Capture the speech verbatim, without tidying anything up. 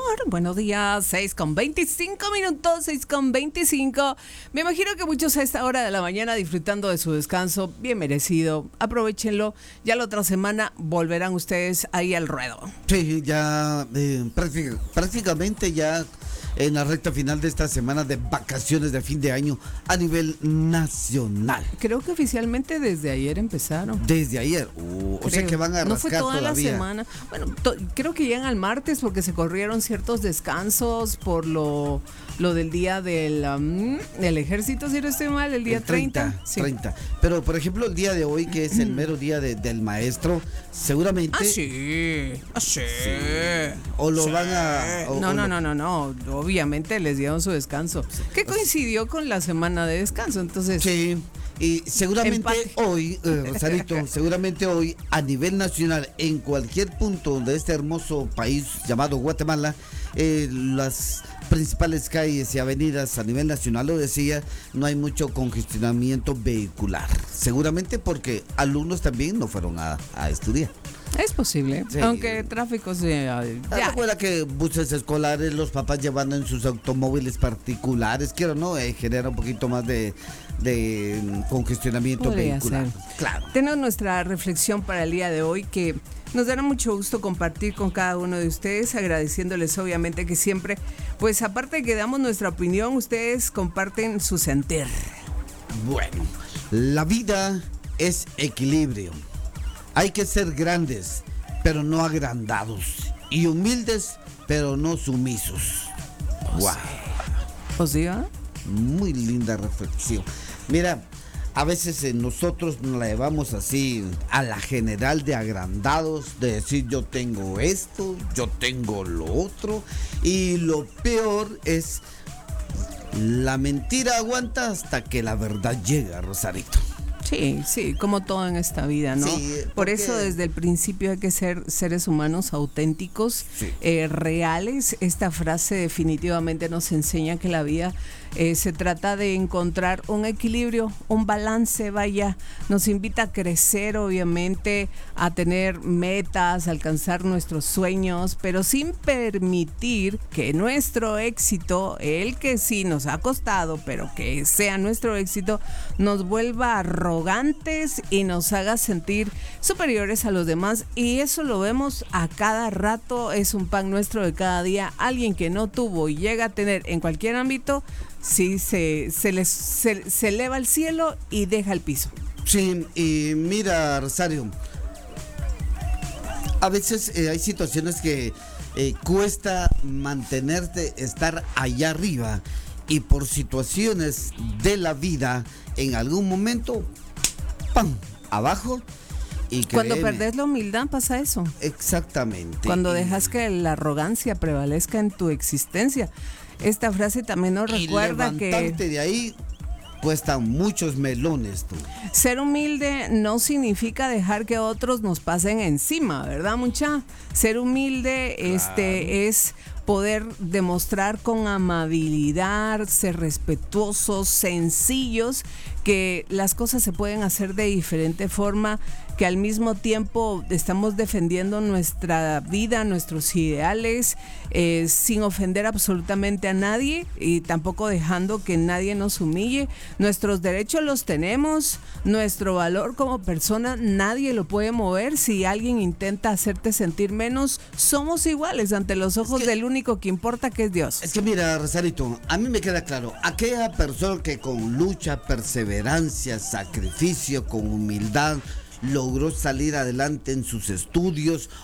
Buenos días, seis con veinticinco minutos, seis con veinticinco. Me imagino que muchos a esta hora de la mañana disfrutando de su descanso, bien merecido. Aprovechenlo, ya la otra semana volverán ustedes ahí al ruedo. Sí, ya eh, práctica, prácticamente ya en la recta final de esta semana de vacaciones de fin de año a nivel nacional. Creo que oficialmente desde ayer empezaron. Desde ayer, uh, o sea que van a rascar no fue toda todavía. la semana. Bueno, to- creo que llegan al martes porque se corrieron ciertos descansos por lo, lo del día del, um, del ejército, si no estoy mal, el día El treinta. treinta, Sí. treinta. Pero por ejemplo el día de hoy, que es el mero día de- del maestro, seguramente... Ah, sí. Ah, sí. O lo Sí. van a... o- no, o no, lo- no, no, no. Obviamente les dieron su descanso. Que coincidió con la semana de descanso. Entonces, Sí, y seguramente Empate. hoy, eh, Rosarito, seguramente hoy a nivel nacional, en cualquier punto de este hermoso país llamado Guatemala, eh, las principales calles y avenidas a nivel nacional, lo decía, no hay mucho congestionamiento vehicular. Seguramente porque alumnos también no fueron a, a estudiar. es posible. Sí. Aunque tráfico sea. Ya. Recuerda que buses escolares, los papás llevando en sus automóviles particulares, quiero no, eh, genera un poquito más de, de mm, congestionamiento Podría vehicular. ser. Claro. Tenemos nuestra reflexión para el día de hoy que nos dará mucho gusto compartir con cada uno de ustedes, agradeciéndoles obviamente que siempre, pues aparte de que damos nuestra opinión, ustedes comparten su sentir. Bueno, la vida es equilibrio. Hay que ser grandes, pero no agrandados. Y humildes, pero no sumisos. Wow. ¿O sí, ah? Muy linda reflexión. Mira, a veces eh, nosotros nos la llevamos así a la general de agrandados, de decir yo tengo esto, yo tengo lo otro. Y lo peor es, la mentira aguanta hasta que la verdad llega, Rosarito. Sí, sí, como todo en esta vida, ¿no? Sí, Por porque- eso desde el principio hay que ser seres humanos auténticos, Sí. eh, reales. Esta frase definitivamente nos enseña que la vida eh, se trata de encontrar un equilibrio, un balance, vaya. Nos invita a crecer, obviamente, a tener metas, a alcanzar nuestros sueños, pero sin permitir que nuestro éxito, el que sí nos ha costado, pero que sea nuestro éxito, nos vuelva arrogantes y nos haga sentir superiores a los demás. Y eso lo vemos a cada rato, es un pan nuestro de cada día. Alguien que no tuvo y llega a tener en cualquier ámbito, sí se, se, les, se, se eleva al cielo y deja el piso. Sí, y mira, Rosario, a veces eh, hay situaciones que eh, cuesta mantenerte, estar allá arriba, y por situaciones de la vida, en algún momento, ¡pam!, abajo. Y Cuando créeme, perdés la humildad pasa eso. Exactamente. Cuando Y- dejas que la arrogancia prevalezca en tu existencia. Esta frase también nos y recuerda que levantarte de ahí cuestan muchos melones, tú. ser humilde no significa dejar que otros nos pasen encima, ¿verdad, mucha? Ser humilde este, es poder demostrar con amabilidad, ser respetuosos, sencillos, que las cosas se pueden hacer de diferente forma, que al mismo tiempo estamos defendiendo nuestra vida, nuestros ideales, eh, sin ofender absolutamente a nadie y tampoco dejando que nadie nos humille. Nuestros derechos los tenemos, nuestro valor como persona nadie lo puede mover. Si alguien intenta hacerte sentir menos, somos iguales ante los ojos Es que- del único que importa, que es Dios. Es que mira, Rosarito, a mí me queda claro, aquella persona que con lucha, perseverancia, sacrificio, con humildad, logró salir adelante en sus estudios